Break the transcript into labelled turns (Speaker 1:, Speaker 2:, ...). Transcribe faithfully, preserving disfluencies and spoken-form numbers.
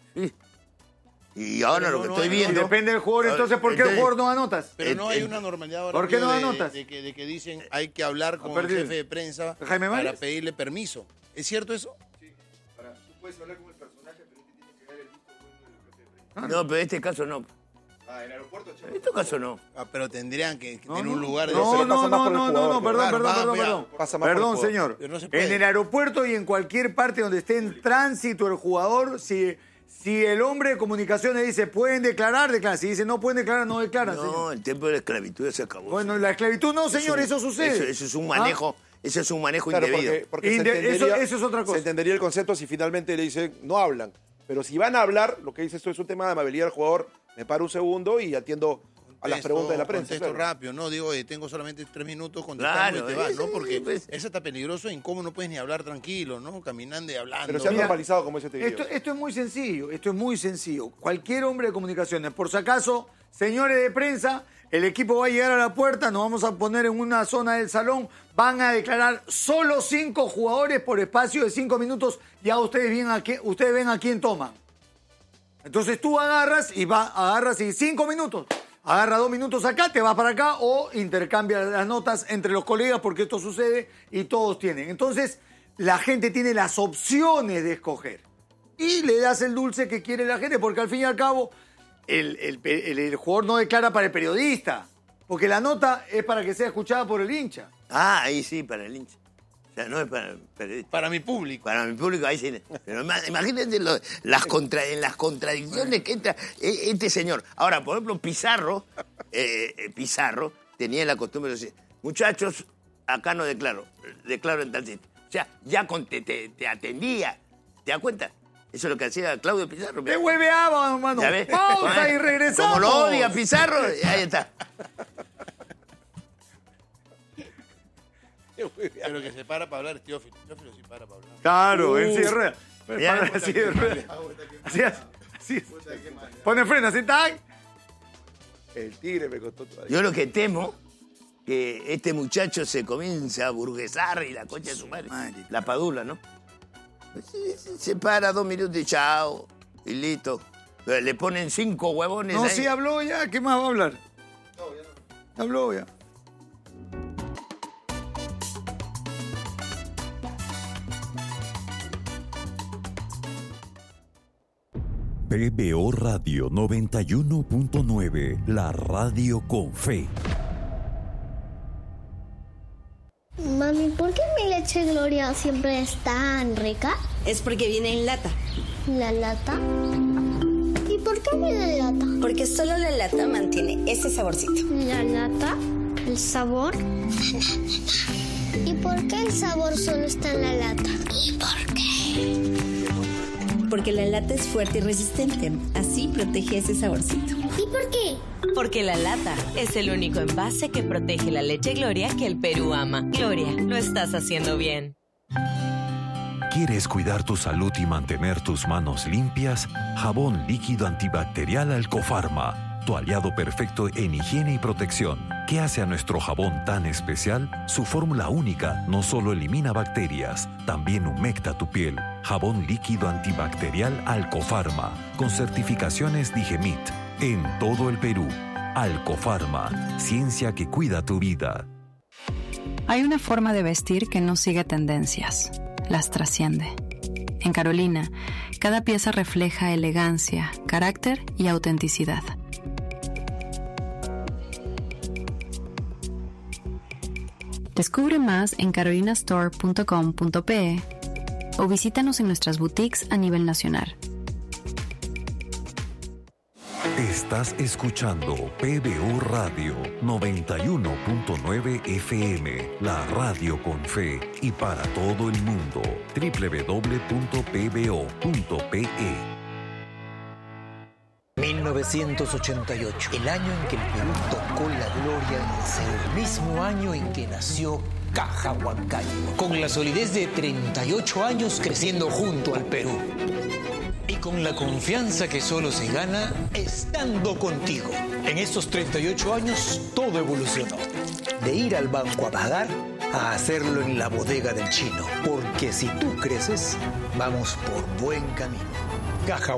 Speaker 1: Sí. Y ahora
Speaker 2: Pero
Speaker 1: lo que
Speaker 2: no,
Speaker 1: estoy
Speaker 2: no,
Speaker 1: viendo...
Speaker 2: no,
Speaker 3: Depende del jugador, entonces, ¿por qué
Speaker 1: entonces,
Speaker 3: el jugador no da notas?
Speaker 2: Pero no hay
Speaker 1: Eh,
Speaker 2: una normalidad ahora
Speaker 3: ¿por qué no da
Speaker 2: de,
Speaker 3: notas?
Speaker 2: De, que, de que dicen hay que hablar con el jefe de prensa
Speaker 3: ¿Jaime
Speaker 2: para
Speaker 3: Mares?
Speaker 2: pedirle permiso. ¿Es cierto eso?
Speaker 4: Sí, para, tú puedes hablar con el personaje, pero te tiene que dar el visto bueno del jefe de prensa.
Speaker 1: No, pero en este caso no.
Speaker 4: Ah, en el aeropuerto,
Speaker 1: En este caso no.
Speaker 2: Ah, pero tendrían que, que
Speaker 3: No,
Speaker 2: tener un
Speaker 3: no,
Speaker 2: lugar de...
Speaker 3: No,
Speaker 4: se le
Speaker 3: no,
Speaker 4: pasa más
Speaker 3: no,
Speaker 4: por el
Speaker 3: no, no,
Speaker 4: jugador,
Speaker 3: no, perdón,
Speaker 2: claro,
Speaker 3: perdón,
Speaker 2: va,
Speaker 3: perdón,
Speaker 2: vea,
Speaker 3: perdón.
Speaker 4: pasa más por el
Speaker 3: Perdón,
Speaker 4: jugador.
Speaker 3: señor.
Speaker 2: Pero no se puede.
Speaker 3: En el aeropuerto y en cualquier parte donde esté en tránsito el jugador, si, si el hombre de comunicaciones dice pueden declarar, declaran. Si dice no pueden declarar, no declaran,
Speaker 1: No,
Speaker 3: señor.
Speaker 1: el tiempo de la esclavitud ya se acabó.
Speaker 3: Bueno, la esclavitud no, señor, eso, sucede.
Speaker 1: Eso, eso es un manejo,
Speaker 3: ¿Ah?
Speaker 1: eso es un manejo
Speaker 4: Claro,
Speaker 1: indebido.
Speaker 4: porque, porque se
Speaker 3: Inde-
Speaker 4: entendería,
Speaker 3: eso- eso es otra cosa.
Speaker 4: Se entendería el concepto si finalmente le dicen no hablan. Pero si van a hablar, lo que dice esto es un tema de amabilidad del jugador, me paro un segundo y atiendo a las
Speaker 2: Contesto,
Speaker 4: preguntas de la prensa.
Speaker 2: Contesto
Speaker 4: claro.
Speaker 2: rápido, no digo, eh, tengo solamente tres minutos, contestamos
Speaker 1: Claro,
Speaker 2: y te vas, ¿no?
Speaker 1: sí,
Speaker 2: Porque
Speaker 1: pues.
Speaker 2: eso está peligroso, incómodo, no puedes ni hablar tranquilo, ¿no? Caminando y hablando.
Speaker 4: Pero se ha
Speaker 3: Mira,
Speaker 4: normalizado como ese te digo.
Speaker 3: Esto, esto es muy sencillo, esto es muy sencillo. Cualquier hombre de comunicaciones, por si acaso, señores de prensa, el equipo va a llegar a la puerta, nos vamos a poner en una zona del salón, van a declarar solo cinco jugadores por espacio de cinco minutos, ya ustedes ven a quién, ustedes ven a quién toman. Entonces tú agarras y va, agarras y cinco minutos. Agarra dos minutos acá, te vas para acá o intercambia las notas entre los colegas porque esto sucede y todos tienen. Entonces la gente tiene las opciones de escoger y le das el dulce que quiere la gente porque al fin y al cabo el, el, el, el jugador no declara para el periodista porque la nota es para que sea escuchada por el hincha.
Speaker 1: Ah, ahí sí, para el hincha. O sea, no es para el periodista.
Speaker 2: Para mi público.
Speaker 1: Para mi público, ahí sí. Pero ima- imagínate lo- las contra, en las contradicciones que entra eh, este señor. Ahora, por ejemplo, Pizarro, eh, eh, Pizarro tenía la costumbre de decir, muchachos, acá no declaro, declaro en tal sitio. O sea, ya con- te, te- te atendía. ¿Te das cuenta? Eso es lo que hacía Claudio Pizarro.
Speaker 3: ¡Te hueveaba, hermano!
Speaker 1: ¿Ya ves?
Speaker 3: ¡Pausa y regresamos!
Speaker 1: Como lo odia Pizarro, ahí está.
Speaker 2: Pero que se para para hablar, Teófilo. Teófilo sí para para hablar.
Speaker 3: Claro,
Speaker 1: Uh.
Speaker 3: en silla de ruedas.
Speaker 1: Ya.
Speaker 3: Para la silla de ruedas. Así es. Así es. Pone freno, así está.
Speaker 4: El tigre me costó todavía.
Speaker 1: Yo lo que temo que este muchacho se comience a burguesar y la concha de su madre. La padula, ¿no? Se, se- se para dos minutos y chao. Y listo. Pero le ponen cinco huevones
Speaker 3: No,
Speaker 1: ahí.
Speaker 3: sí habló ya. ¿Qué más va a hablar? No, ya no. Habló ya.
Speaker 5: P B O Radio noventa y uno punto nueve, la radio con fe.
Speaker 6: Mami, ¿por qué mi leche Gloria siempre es tan rica?
Speaker 7: Es porque viene en lata.
Speaker 6: ¿La lata? ¿Y por qué viene en lata?
Speaker 7: Porque solo la lata mantiene ese saborcito.
Speaker 6: ¿La lata? ¿El sabor? ¿Y por qué el sabor solo está en la lata? ¿Y por qué?
Speaker 7: Porque la lata es fuerte y resistente. Así protege ese saborcito.
Speaker 6: ¿Y por qué?
Speaker 8: Porque la lata es el único envase que protege la leche Gloria que el Perú ama. Gloria, lo estás haciendo bien.
Speaker 5: ¿Quieres cuidar tu salud y mantener tus manos limpias? Jabón líquido antibacterial Alcofarma, tu aliado perfecto en higiene y protección. ¿Qué hace a nuestro jabón tan especial? Su fórmula única no solo elimina bacterias, también humecta tu piel. Jabón líquido antibacterial Alcofarma, con certificaciones Digemit, en todo el Perú. Alcofarma, ciencia que cuida tu vida.
Speaker 9: Hay una forma de vestir que no sigue tendencias, las trasciende. En Carolina, cada pieza refleja elegancia, carácter y autenticidad. Descubre más en carolinastore punto com punto pe o visítanos en nuestras boutiques a nivel nacional.
Speaker 5: Estás escuchando P B O Radio noventa y uno punto nueve F M, la radio con fe y para todo el mundo. doble u doble u doble u punto p b o punto p e.
Speaker 10: mil novecientos ochenta y ocho, el año en que el Perú tocó la gloria en el cielo, el mismo año en que nació Caja Huancayo, con la solidez de treinta y ocho años creciendo junto al Perú. Y con la confianza que solo se gana estando contigo. En estos treinta y ocho años todo evolucionó. De ir al banco a pagar a hacerlo en la bodega del chino. Porque si tú creces, vamos por buen camino. Caja